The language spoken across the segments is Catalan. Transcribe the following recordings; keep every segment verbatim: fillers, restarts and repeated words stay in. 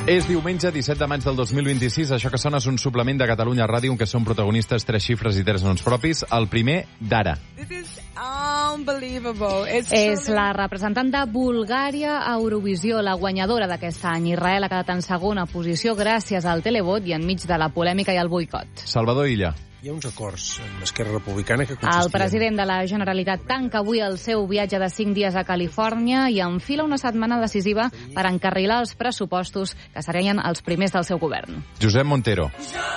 És diumenge, disset de maig del dos mil vint-i-sis. Això que sona és un suplement de Catalunya Ràdio en què són protagonistes tres xifres i tres noms propis. El primer, d'ara. És la representant de Bulgària a Eurovisió, la guanyadora d'aquest any. Israel ha quedat en segona posició gràcies al televot i enmig de la polèmica i el boicot. Salvador Illa. Hi ha uns acords amb l'Esquerra Republicana que consistien... El president de la Generalitat tanca avui el seu viatge de cinc dies a Califòrnia i enfila una setmana decisiva per encarrilar els pressupostos que serien els primers del seu govern. Josep Montero.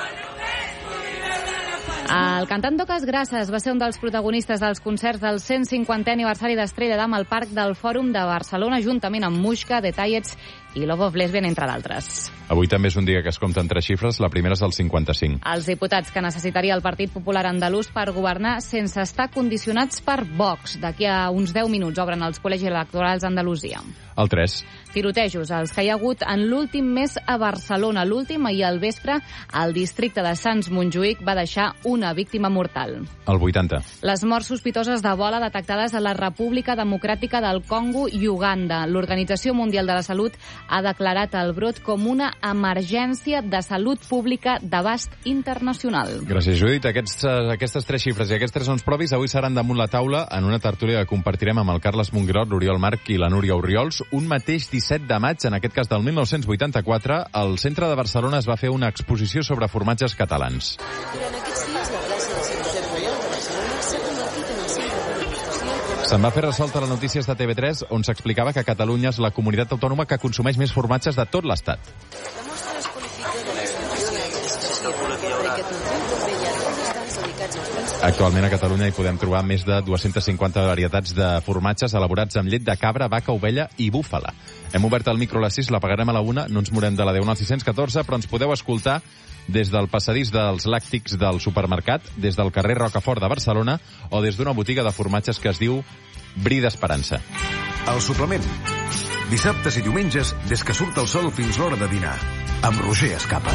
El cantant Docas Grasses va ser un dels protagonistes dels concerts del cent cinquantè aniversari d'Estrella Damm al Parc del Fòrum de Barcelona, juntament amb Muixca, The Tallets i Love of Lesbian, entre d'altres. Avui també és un dia que es compten tres xifres, la primera és el cinquanta-cinc. Els diputats que necessitaria el Partit Popular Andalús per governar sense estar condicionats per Vox. D'aquí a uns deu minuts obren els col·legis electorals a Andalusia. El tres. Tirotejos, els que hi ha hagut en l'últim mes a Barcelona. L'últim, ahir al vespre, el districte de Sants Montjuïc va deixar una víctima mortal. El vuitanta. Les morts sospitoses d'Ebola detectades a la República Democràtica del Congo i Uganda. L'Organització Mundial de la Salut ha declarat el brot com una emergència de salut pública d'abast internacional. Gràcies, Judit. Aquests, aquestes tres xifres i aquests tres noms propis avui seran damunt la taula en una tertúlia que compartirem amb el Carles Monguerot, l'Oriol Marc i la Núria Orriols. Un mateix disset de maig, en aquest cas del mil nou-cents vuitanta-quatre, al centre de Barcelona es va fer una exposició sobre formatges catalans. Durant aquests dies, la plaça de Sant Josep Royal de Barcelona s'ha convertit en el centre de degustació. Se'n va fer ressò a les notícies de T V tres, on s'explicava que Catalunya és la comunitat autònoma que consumeix més formatges de tot l'Estat. La mostra es qualifica de les formacions d'excepció perquè tothom també hi ha dos estants dedicats als plans. Actualment a Catalunya hi podem trobar més de dues-centes cinquanta varietats de formatges elaborats amb llet de cabra, vaca, ovella i búfala. Hem obert el micro a les sis, l'apagarem a la una, no ens morem de la deu al sis cents catorze, però ens podeu escoltar des del passadís dels làctics del supermercat, des del carrer Rocafort de Barcelona o des d'una botiga de formatges que es diu Bri d'Esperança. El suplement. Dissabtes i diumenges, des que surt el sol fins l'hora de dinar. Amb Roger Escapa.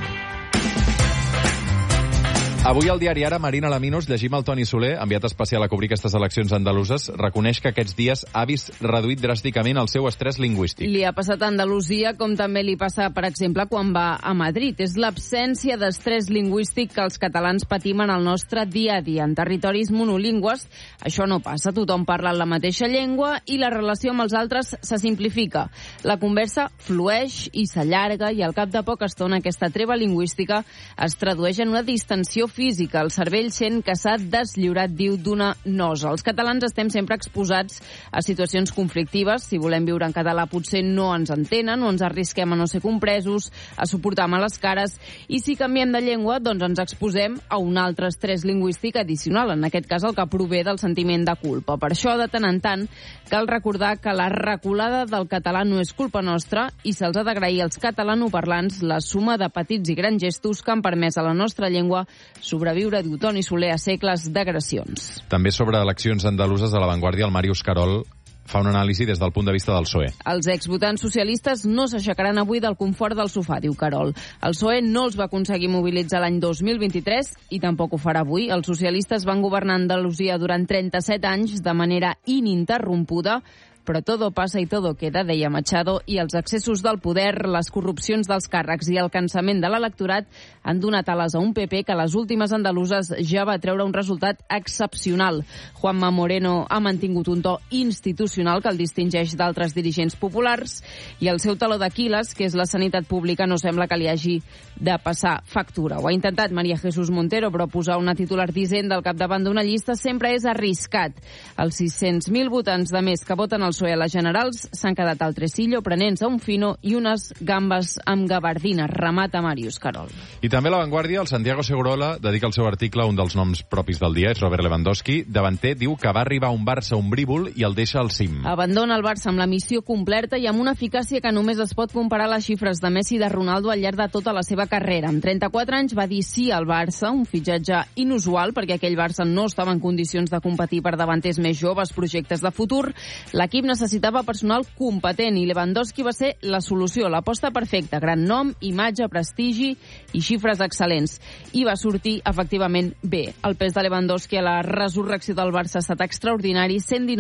Avui al diari Ara, Marina Laminos, llegim el Toni Soler, enviat especial a cobrir aquestes eleccions andaluses, reconeix que aquests dies ha vist reduït dràsticament el seu estrès lingüístic. Li ha passat a Andalusia, com també li passa, per exemple, quan va a Madrid. És l'absència d'estrès lingüístic que els catalans patim en el nostre dia a dia. En territoris monolingües, això no passa. Tothom parla la mateixa llengua i la relació amb els altres se simplifica. La conversa flueix i s'allarga i al cap de poca estona aquesta treva lingüística es tradueix en una distensió física. El cervell sent que s'ha deslliurat, diu, d'una nosa. Els catalans estem sempre exposats a situacions conflictives. Si volem viure en català potser no ens entenen o ens arrisquem a no ser compresos, a suportar males cares, i si canviem de llengua, doncs ens exposem a un altre estrès lingüístic addicional, en aquest cas el que prové del sentiment de culpa. Per això, de tant en tant, cal recordar que la reculada del català no és culpa nostra i se'ls ha d'agrair als catalanoparlants la suma de petits i grans gestos que han permès a la nostra llengua sobreviure, diu Toni Soler, a segles d'agressions. També sobre eleccions andaluses, a La Vanguardia, el Màrius Carol fa una anàlisi des del punt de vista del P S O E. Els exvotants socialistes no s'aixecaran avui del confort del sofà, diu Carol. El P S O E no els va aconseguir mobilitzar l'any dos mil vint-i-tres i tampoc ho farà avui. Els socialistes van governar Andalusia durant trenta-set anys de manera ininterrompuda, però todo pasa y todo queda, deia Machado, i els excessos del poder, les corrupcions dels càrrecs i el cansament de l'electorat han donat ales a un P P que a les últimes andaluses ja va treure un resultat excepcional. Juanma Moreno ha mantingut un to institucional que el distingeix d'altres dirigents populars i el seu taló d'Aquil·les, que és la sanitat pública, no sembla que li hagi de passar factura. Ho ha intentat María Jesús Montero, però posar una titular d'Hisenda al capdavant d'una llista sempre és arriscat. Els sis-cents mil votants de més que voten el P S O E a les generals s'han quedat al tresillo prenent-se un fino i unes gambes amb gabardina, remata Màrius Carol. I també a La Vanguardia, el Santiago Segurola dedica el seu article a un dels noms propis del dia, és Robert Lewandowski. Davanter diu que va arribar a un Barça ombrívol i el deixa al cim. Abandona el Barça amb la missió completa i amb una eficàcia que només es pot comparar a les xifres de Messi i de Ronaldo al llarg de tota la seva carrera. Amb trenta-quatre anys va dir sí al Barça, un fitxatge inusual perquè aquell Barça no estava en condicions de competir per davanters més joves, projectes de futur. L'equip necessitava personal competent i Lewandowski va ser la solució, l'aposta perfecta, gran nom, imatge, prestigi i xifres excel·lents. I va sortir, efectivament, bé. El pes de Lewandowski a la resurrecció del Barça ha estat extraordinari, cent dinou